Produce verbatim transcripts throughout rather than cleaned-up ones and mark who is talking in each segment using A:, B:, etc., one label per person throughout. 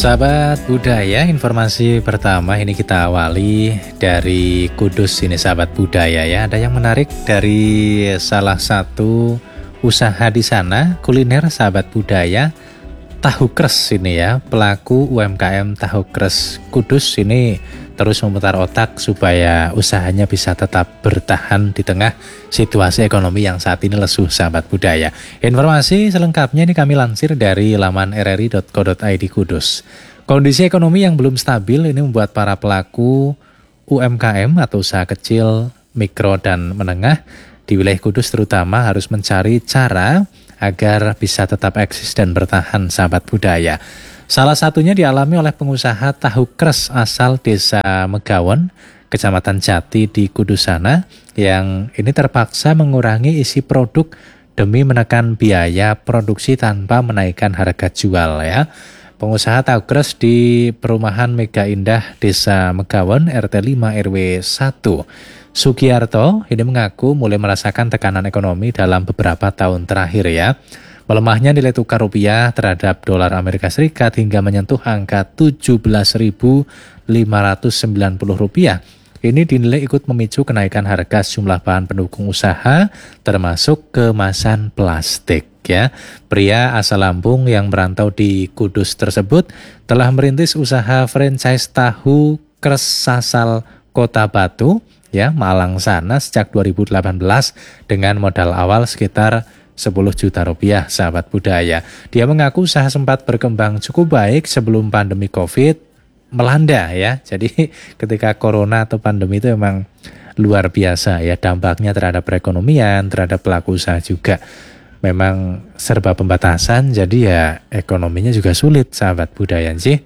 A: Sahabat budaya, informasi pertama ini kita awali dari Kudus ini sahabat budaya ya. Ada yang menarik dari salah satu usaha di sana, kuliner sahabat budaya, tahu kres ini ya. Pelaku U M K M tahu kres Kudus ini terus memutar otak supaya usahanya bisa tetap bertahan di tengah situasi ekonomi yang saat ini lesu sahabat budaya. Informasi selengkapnya ini kami lansir dari laman r r i dot co dot i d Kudus. Kondisi ekonomi yang belum stabil ini membuat para pelaku U M K M atau usaha kecil, mikro dan menengah di wilayah Kudus terutama harus mencari cara agar bisa tetap eksis dan bertahan sahabat budaya. Salah satunya dialami oleh pengusaha tahu kres asal desa Megawon, Kecamatan Jati di Kudus sana, yang ini terpaksa mengurangi isi produk demi menekan biaya produksi tanpa menaikkan harga jual ya. Pengusaha tahu kres di perumahan Mega Indah Desa Megawon R T lima R W satu Sugiarto ini mengaku mulai merasakan tekanan ekonomi dalam beberapa tahun terakhir ya. Melemahnya nilai tukar rupiah terhadap dolar Amerika Serikat hingga menyentuh angka tujuh belas ribu lima ratus sembilan puluh rupiah. Ini dinilai ikut memicu kenaikan harga sejumlah bahan pendukung usaha termasuk kemasan plastik ya. Pria asal Lampung yang merantau di Kudus tersebut telah merintis usaha franchise tahu kres asal Kota Batu ya, Malang sana sejak dua ribu delapan belas dengan modal awal sekitar sepuluh juta rupiah sahabat budaya. Dia mengaku usaha sempat berkembang cukup baik sebelum pandemi COVID melanda ya. Jadi ketika corona atau pandemi itu memang luar biasa ya dampaknya terhadap perekonomian, terhadap pelaku usaha juga. Memang serba pembatasan jadi ya ekonominya juga sulit sahabat budaya sih.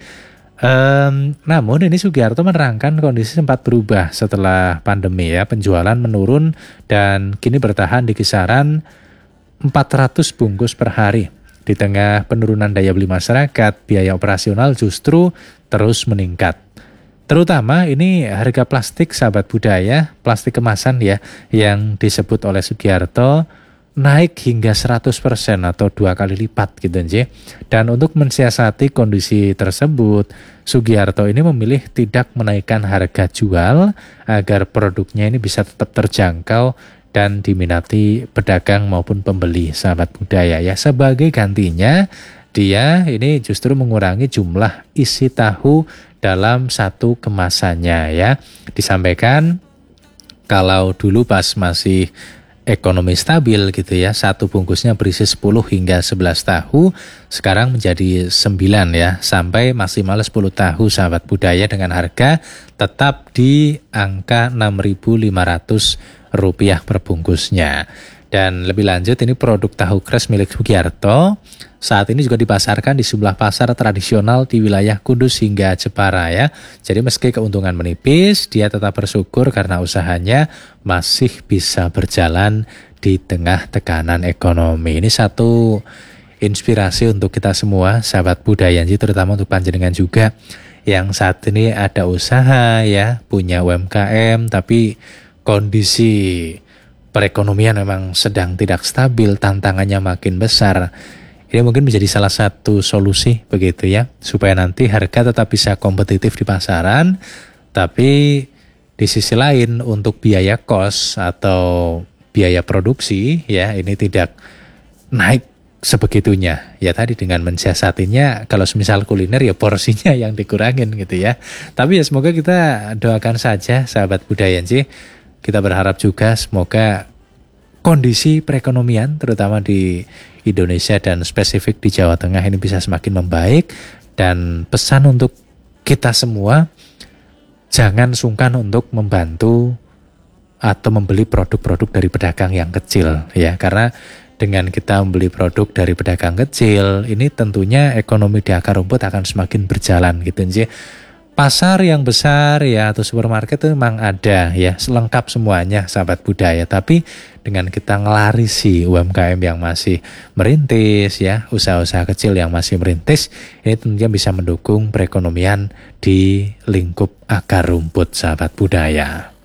A: Um, namun ini Sugiarto menerangkan kondisi sempat berubah setelah pandemi ya. Penjualan menurun dan kini bertahan di kisaran empat ratus bungkus per hari. Di tengah penurunan daya beli masyarakat, biaya operasional justru terus meningkat. Terutama ini harga plastik sahabat budaya, plastik kemasan ya, yang disebut oleh Sugiarto naik hingga seratus persen atau dua kali lipat gitu aja. Dan untuk mensiasati kondisi tersebut, Sugiarto ini memilih tidak menaikkan harga jual agar produknya ini bisa tetap terjangkau dan diminati pedagang maupun pembeli sahabat budaya ya. Sebagai gantinya dia ini justru mengurangi jumlah isi tahu dalam satu kemasannya ya. Disampaikan kalau dulu pas masih ekonomi stabil gitu ya, satu bungkusnya berisi sepuluh hingga sebelas tahu, sekarang menjadi sembilan ya, sampai maksimal sepuluh tahu sahabat budaya dengan harga tetap di angka enam ribu lima ratus rupiah per bungkusnya. Dan lebih lanjut ini produk tahu kres milik Sugiarto saat ini juga dipasarkan di sebelah pasar tradisional di wilayah Kudus hingga Jepara ya. Jadi meski keuntungan menipis, dia tetap bersyukur karena usahanya masih bisa berjalan di tengah tekanan ekonomi. Ini satu inspirasi untuk kita semua sahabat budaya, terutama untuk panjenengan juga yang saat ini ada usaha ya, punya U M K M tapi kondisi perekonomian memang sedang tidak stabil, tantangannya makin besar. Ini mungkin menjadi salah satu solusi begitu ya, supaya nanti harga tetap bisa kompetitif di pasaran, tapi di sisi lain untuk biaya kos atau biaya produksi ya ini tidak naik sebegitunya. Ya tadi dengan mensiasatinya, kalau semisal kuliner ya porsinya yang dikurangin gitu ya. Tapi ya semoga kita doakan saja sahabat budaya sih. Kita berharap juga semoga kondisi perekonomian terutama di Indonesia dan spesifik di Jawa Tengah ini bisa semakin membaik. Dan pesan untuk kita semua, jangan sungkan untuk membantu atau membeli produk-produk dari pedagang yang kecil ya. Karena dengan kita membeli produk dari pedagang kecil, ini tentunya ekonomi di akar rumput akan semakin berjalan gitu sih. Pasar yang besar ya atau supermarket itu memang ada ya, selengkap semuanya sahabat budaya. Tapi dengan kita ngelarisi U M K M yang masih merintis ya, usaha-usaha kecil yang masih merintis, ini tentunya bisa mendukung perekonomian di lingkup akar rumput sahabat budaya.